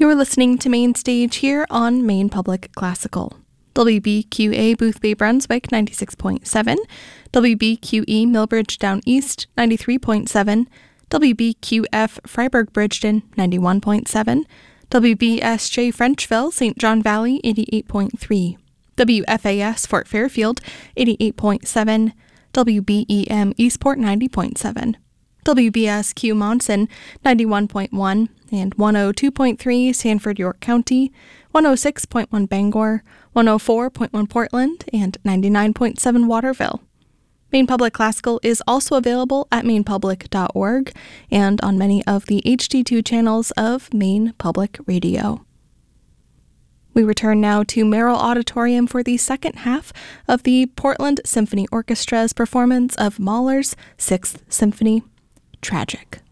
You're listening to Main Stage here on Maine Public Classical. WBQA Boothby Brunswick 96.7, WBQE Millbridge Down East 93.7, WBQF Freiburg Bridgeton 91.7, WBSJ Frenchville St. John Valley 88.3, WFAS Fort Fairfield 88.7, WBEM Eastport 90.7, WBSQ Monson 91.1 and 102.3 Sanford York County, 106.1 Bangor, 104.1 Portland, and 99.7 Waterville. Maine Public Classical is also available at mainepublic.org and on many of the HD2 channels of Maine Public Radio. We return now to Merrill Auditorium for the second half of the Portland Symphony Orchestra's performance of Mahler's Sixth Symphony, Tragic.